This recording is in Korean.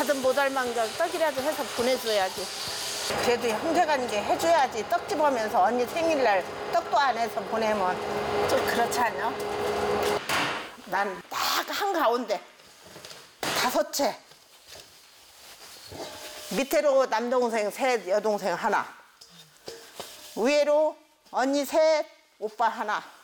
뭐든 못할만 떡이라도 해서 보내줘야지. 그래도 형제간이게 해줘야지. 떡집 오면서 언니 생일날 떡도 안 해서 보내면 좀 그렇지 않냐? 난 딱 한가운데 5채. 밑으로 남동생 셋, 여동생 하나. 위로 언니 셋, 오빠 하나.